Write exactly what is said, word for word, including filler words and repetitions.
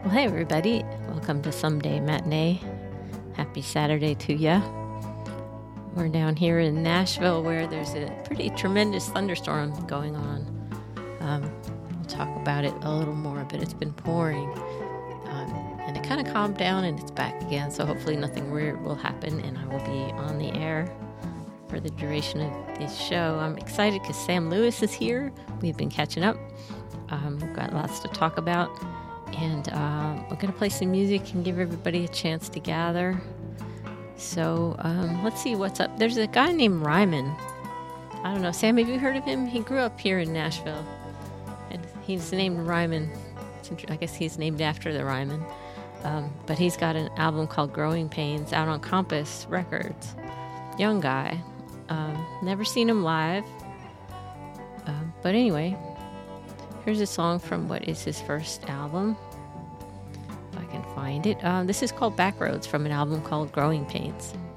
Well, hey, everybody. Welcome to Someday Matinee. Happy Saturday to ya. We're down here in Nashville where there's a pretty tremendous thunderstorm going on. Um, we'll talk about it a little more, but it's been pouring. Um, and it kind of calmed down and it's back again, so hopefully nothing weird will happen and I will be on the air for the duration of this show. I'm excited because Sam Lewis is here. We've been catching up. Um, we've got lots to talk about. And uh, we're going to play some music and give everybody a chance to gather. So um, let's see what's up. There's a guy named Ryman. I don't know. Sam, have you heard of him? He grew up here in Nashville. And he's named Ryman. I guess he's named after the Ryman. Um, but he's got an album called Growing Pains out on Compass Records. Young guy. Um, never seen him live. Uh, but anyway... Here's a song from what is his first album, if I can find it. Uh, this is called Backroads from an album called Growing Pains.